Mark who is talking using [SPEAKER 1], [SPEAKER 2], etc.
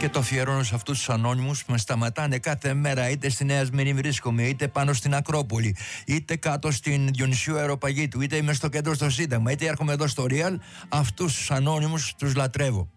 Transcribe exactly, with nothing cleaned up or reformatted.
[SPEAKER 1] Και το αφιερώνω σε αυτούς τους ανώνυμους που με σταματάνε κάθε μέρα, είτε στη Νέα Σμύρνη βρίσκομαι, είτε πάνω στην Ακρόπολη, είτε κάτω στην Διονυσίου Αεροπαγήτου, είτε είμαι στο κέντρο στο Σύνταγμα, είτε έρχομαι εδώ στο Real. Αυτούς τους ανώνυμους τους λατρεύω.